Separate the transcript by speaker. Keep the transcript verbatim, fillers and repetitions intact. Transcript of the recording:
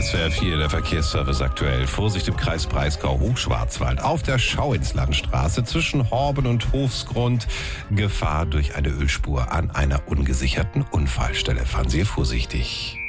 Speaker 1: S W R vier, der Verkehrsservice aktuell. Vorsicht im Kreis Breisgau-Hochschwarzwald. Auf der Schauinslandstraße zwischen Horben und Hofsgrund. Gefahr durch eine Ölspur an einer ungesicherten Unfallstelle. Fahren Sie vorsichtig.